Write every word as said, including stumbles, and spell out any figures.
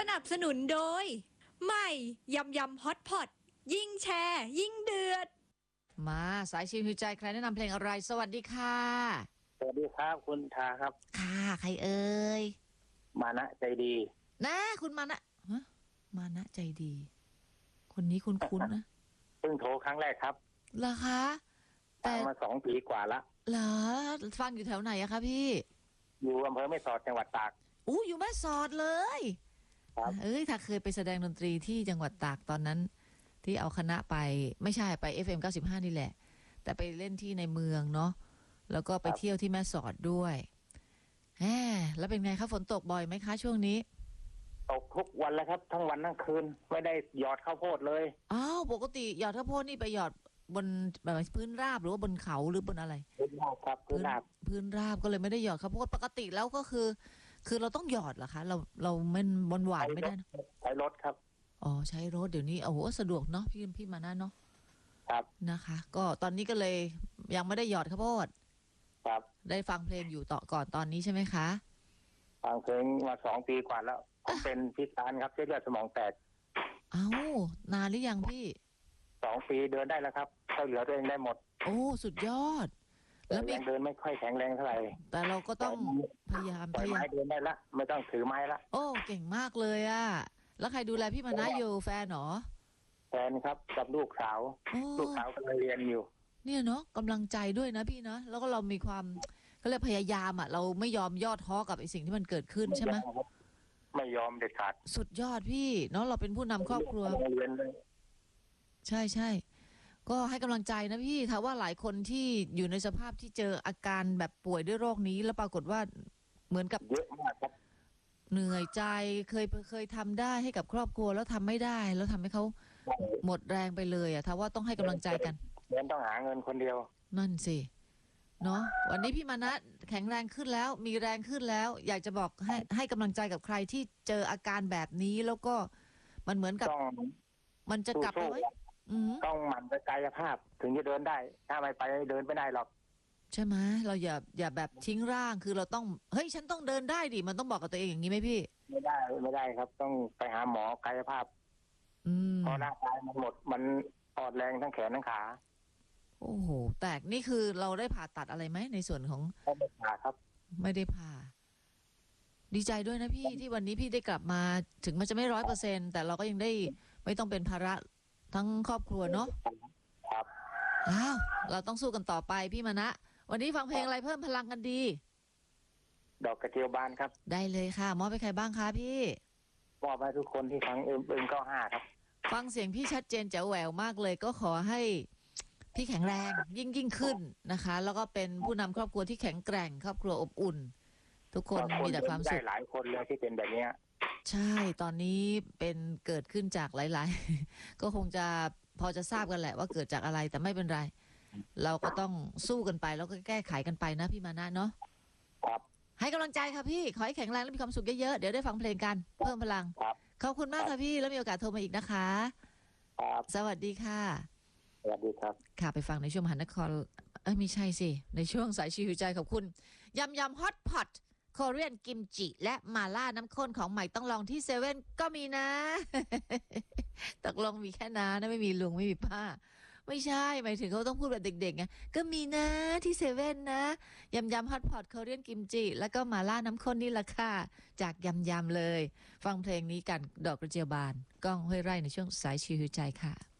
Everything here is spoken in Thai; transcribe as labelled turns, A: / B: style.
A: นับสนุนโดยใหม่ยำยำฮอตพอตยิ่งแชร์ยิ่งเดือด
B: มาสายชิวหิวใจใครแนะนำเพลงอะไรสวัสดีค่ะ
C: สวัสดีครับคุณทาครับ
B: ค่ะใครเอ่ย
C: มานะใจดี
B: นะคุณมานะฮะมานะใจดี คนนี้คุ้นๆ นะ
C: เพิ่งโทรครั้งแรกครับ
B: เหรอคะ
C: แต่มาสองปีกว่าละ
B: เหรอฟังอยู่แถวไหนอะคะพี่
C: อยู่อำเภอแม่สอดจังหวัดตาก
B: อู้อยู่แม่สอดเลย
C: ครับ
B: เอ้ยถ้าเคยไปแสดงดนตรีที่จังหวัดตากตอนนั้นที่เอาคณะไปไม่ใช่ไป เอฟ เอ็ม เก้าสิบห้านี่แหละแต่ไปเล่นที่ในเมืองเนาะแล้วก็ไปเที่ยวที่แม่สอดด้วยแหมแล้วเป็นไงคะฝนตกบ่อยไหมคะช่วงนี้
C: ตกทุกวันแล้วครับทั้งวันทั้งคืนไม่ได้หยอดข้าวโพดเลย
B: อ้าวปกติหยอดข้าวโพดนี่ไปหยอดบนแบบพื้นราบหรือว่าบนเขาหรือบนอะไร
C: พื้นราบครับพื้นราบ
B: พื้นราบก็เลยไม่ได้หยอดข้าวโพดปกติแล้วก็คือ คือเราต้องหยอดเหรอคะเราเราไม่บนหวานไม่ได้
C: ใช้รถครับ
B: อ๋อใช้รถเดี๋ยวนี้โอ้โหสะดวกเนาะพี่พี่มานะเนาะ
C: ครับ
B: นะคะก็ตอนนี้ก็เลยยังไม่ได้หยอดข้าวโพด
C: ครับ
B: ได้ฟังเพลงอยู่ต่อก่อนตอนนี้ใช่ไหมคะ
C: ฟังเพลงมาสองปีกว่าแล้วผมเป็นพิการครับเส้นเลือดสมองแตก
B: เอ้านานหรือยังพี่
C: สองปีเดินได้แล้วครับช่วยเหลือตัวเองได้หมด
B: โอ้สุดยอด
C: แล้วยังเดินไม่ค่อยแข็งแรงเท่าไหร่
B: แต่เราก็ต้องพยายาม
C: พยายามเดินได้ละไม่ต้องถือไม้ละ
B: โอ้เก่งมากเลยอะแล้วใครดูแลพี่มานะอยู่แฟนหรอ
C: แฟนครับกับลูกสาวลูกสาวกำลังเรียนอยู่
B: เนี่ยเนาะกำลังใจด้วยนะพี่นะแล้วก็เรามีความก็เลยพยายามอ่ะเราไม่ยอมย่อท้อกับไอ้สิ่งที่มันเกิดขึ้นใช่ไหม
C: ไม่ยอมเด็ดขาด
B: สุดยอดพี่เนาะเราเป็นผู้นำครอบครัวใช่ใช่ก็ให้กำลังใจนะพี่ถ้าว่าหลายคนที่อยู่ในสภาพที่เจออาการแบบป่วยด้วยโรคนี้แล้วปรากฏว่าเหมือนกับ
C: เยอะมากครับ
B: เหนื่อยใจเคยเคยทำได้ให้กับครอบครัวแล้วทำไม่ได้แล้วทำให้เขาหมดแรงไปเลยอ่ะถ้าว่าต้องให้กำลังใจกัน
C: เงินต้องหาเงินคนเดียว
B: นั่นสิเนาะวันนี้พี่มานะแข็งแรงขึ้นแล้วมีแรงขึ้นแล้วอยากจะบอกให้ให้กำลังใจกับใครที่เจออาการแบบนี้แล้วก็มันเหมือนกับมันจะกลับไปไหม
C: ต้องหมั่นกายภาพถึงจะเดินได้ถ้าไม่ไปเดินไม่ได้หรอก
B: ใช่ไหมเราอย่าอย่าแบบทิ้งร่างคือเราต้องเฮ้ยฉันต้องเดินได้ดิมันต้องบอกกับตัวเองอย่างนี้ไหมพี่
C: ไม่ได้ไม่ได้ครับต้องไปหาหมอกายภาพเพราะร่างกายมันหมดมันอ่อนแรงทั้งแขนทั้งขา
B: โอ้โหแตกนี่คือเราได้ผ่าตัดอะไรไหมในส่วนของ
C: ไม่ได้ผ่าครับ
B: ไม่ได้ผ่าดีใจด้วยนะพี่ที่วันนี้พี่ได้กลับมาถึงมันจะไม่ร้อยเปอร์เซ็นต์แต่เราก็ยังได้ไม่ต้องเป็นภาระทั้งครอบครัวเนาะ
C: ครับ
B: อ้าวเราต้องสู้กันต่อไปพี่มานะวันนี้ฟังเพลงอะไรเพิ่มพลังกันดี
C: ดอกกระเจียวบานครับ
B: ได้เลยค่ะมอบไปใครบ้างคะพี่
C: มอบให้ทุกคนที่ฟังเอ็มเอ็มเก้าห้าครับ
B: ฟังเสียงพี่ชัดเจนแจ๋วแหววมากเลยก็ขอให้พี่แข็งแรงยิ่งยิ่งขึ้นนะคะแล้วก็เป็นผู้นำครอบครัวที่แข็งแกร่งครอบครัวอบอุ่นทุกคนมีแต่ความสุข
C: ได้หลายคนเลยที่เป็นแบบนี้
B: ใช่ตอนนี้เป็นเกิดขึ้นจากหลายๆก็คงจะพอจะทราบกันแหละว่าเกิดจากอะไรแต่ไม่เป็นไรเราก็ต้องสู้กันไปแล้วก็แก้ไขกันไปนะพี่มานะเนาะ
C: ครับ
B: ให้กำลังใจค่ะพี่ขอให้แข็งแรงและมีความสุขเยอะๆเดี๋ยวได้ฟังเพลงกันเพิ่มพลังขอบคุณมากค่ะพี่แล้วมีโอกาสโทรมาอีกนะคะ
C: ครับ
B: สวัสดีค่ะ
C: สวัสดีครับ
B: ค่ะไปฟังในช่วงมหานครเอ้ยไม่ใช่สิในช่วงสายชิวใจขอบคุณยำยำฮอตพอตโคเรียนกิมจิและมาล่าน้ำข้นของใหม่ต้องลองที่เซเว่นก็มีนะ ตกลงมีแค่น้านะไม่มีลุงไม่มีป้าไม่ใช่หมายถึงเขาต้องพูดแบบเด็กๆไงก็มีนะที่เซเว่นนะยำยำฮอตพอตโคเรียนกิมจิแล้วก็มาล่าน้ำข้นนี่แหละค่ะจากยำยำเลยฟังเพลงนี้กันดอกกระเจียวบานก้องห้วยไร่ในช่วงสายชิวใจค่ะ